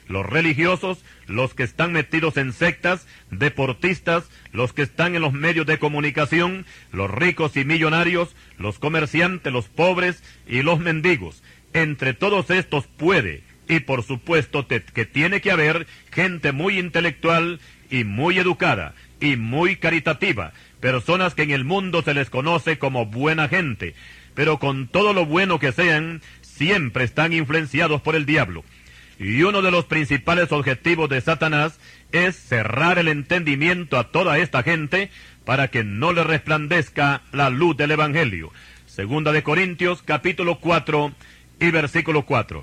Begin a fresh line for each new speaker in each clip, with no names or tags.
los religiosos, los que están metidos en sectas, deportistas, los que están en los medios de comunicación, los ricos y millonarios, los comerciantes, los pobres y los mendigos. Entre todos estos puede, y por supuesto que tiene que haber gente muy intelectual y muy educada y muy caritativa, personas que en el mundo se les conoce como buena gente, pero con todo lo bueno que sean, siempre están influenciados por el diablo. Y uno de los principales objetivos de Satanás es cerrar el entendimiento a toda esta gente para que no le resplandezca la luz del Evangelio. Segunda de Corintios, capítulo 4 y versículo 4.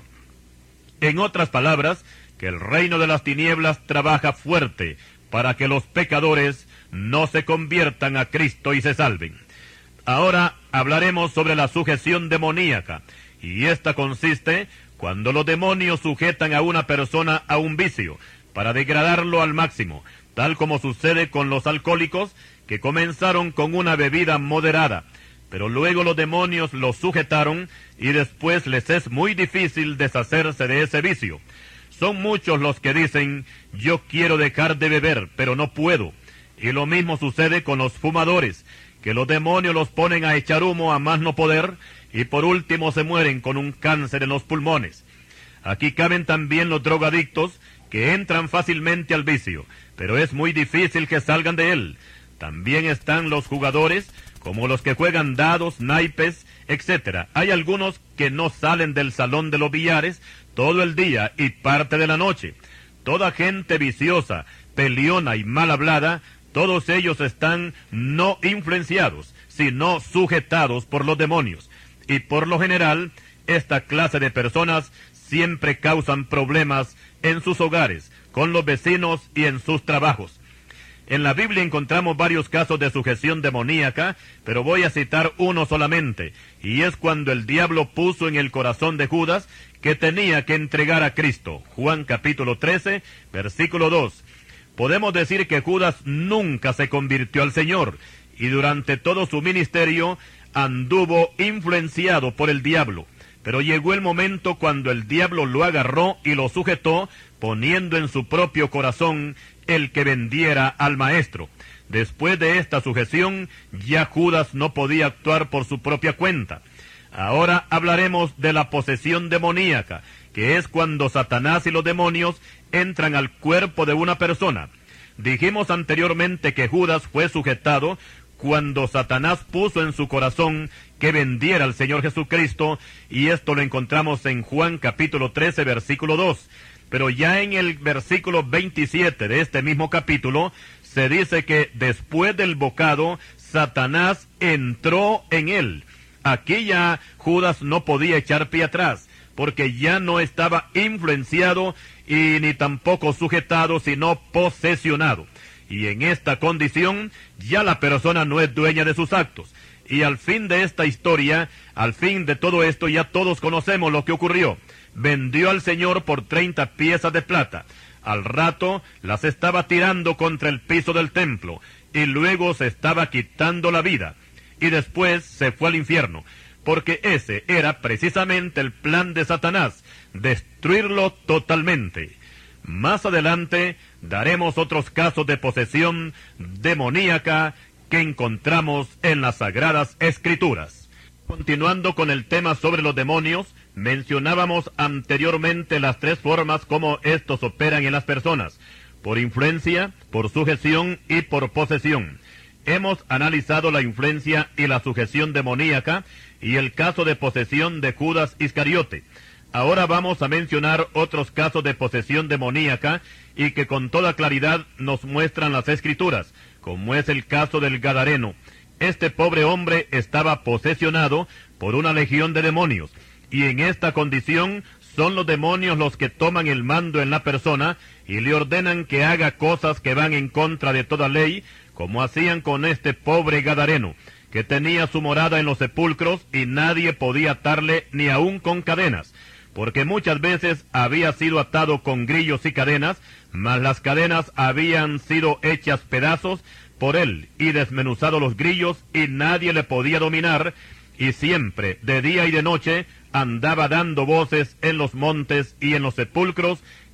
En otras palabras, que el reino de las tinieblas trabaja fuerte para que los pecadores no se conviertan a Cristo y se salven. Ahora hablaremos sobre la sujeción demoníaca, y esta consiste cuando los demonios sujetan a una persona a un vicio, para degradarlo al máximo, tal como sucede con los alcohólicos, que comenzaron con una bebida moderada, pero luego los demonios los sujetaron, y después les es muy difícil deshacerse de ese vicio. Son muchos los que dicen, yo quiero dejar de beber, pero no puedo. Y lo mismo sucede con los fumadores, que los demonios los ponen a echar humo a más no poder, y por último se mueren con un cáncer en los pulmones. Aquí caben también los drogadictos, que entran fácilmente al vicio, pero es muy difícil que salgan de él. También están los jugadores, como los que juegan dados, naipes, etc. Hay algunos que no salen del salón de los billares todo el día y parte de la noche. Toda gente viciosa, peleona y mal hablada, todos ellos están no influenciados, sino sujetados por los demonios. Y por lo general, esta clase de personas siempre causan problemas en sus hogares, con los vecinos y en sus trabajos. En la Biblia encontramos varios casos de sujeción demoníaca, pero voy a citar uno solamente, y es cuando el diablo puso en el corazón de Judas que tenía que entregar a Cristo. Juan capítulo 13, versículo 2. Podemos decir que Judas nunca se convirtió al Señor, y durante todo su ministerio anduvo influenciado por el diablo. Pero llegó el momento cuando el diablo lo agarró y lo sujetó, poniendo en su propio corazón el que vendiera al maestro. Después de esta sujeción, ya Judas no podía actuar por su propia cuenta. Ahora hablaremos de la posesión demoníaca, que es cuando Satanás y los demonios entran al cuerpo de una persona. Dijimos anteriormente que Judas fue sujetado cuando Satanás puso en su corazón que vendiera al Señor Jesucristo, y esto lo encontramos en Juan capítulo 13, versículo 2. Pero ya en el versículo 27 de este mismo capítulo, se dice que después del bocado, Satanás entró en él. Aquí ya Judas no podía echar pie atrás, porque ya no estaba influenciado y ni tampoco sujetado, sino posesionado. Y en esta condición, ya la persona no es dueña de sus actos. Y al fin de esta historia, al fin de todo esto, ya todos conocemos lo que ocurrió. Vendió al Señor por 30 piezas de plata. Al rato las estaba tirando contra el piso del templo, y luego se estaba quitando la vida. Y después se fue al infierno, porque ese era precisamente el plan de Satanás, destruirlo totalmente. Más adelante daremos otros casos de posesión demoníaca que encontramos en las Sagradas Escrituras. Continuando con el tema sobre los demonios, mencionábamos anteriormente las tres formas como estos operan en las personas: por influencia, por sujeción y por posesión. Hemos analizado la influencia y la sujeción demoníaca y el caso de posesión de Judas Iscariote. Ahora vamos a mencionar otros casos de posesión demoníaca y que con toda claridad nos muestran las Escrituras, como es el caso del Gadareno. Este pobre hombre estaba posesionado por una legión de demonios, y en esta condición son los demonios los que toman el mando en la persona y le ordenan que haga cosas que van en contra de toda ley, como hacían con este pobre Gadareno, que tenía su morada en los sepulcros y nadie podía atarle ni aun con cadenas, porque muchas veces había sido atado con grillos y cadenas, mas las cadenas habían sido hechas pedazos por él y desmenuzado los grillos, y nadie le podía dominar, y siempre, de día y de noche, andaba dando voces en los montes y en los sepulcros,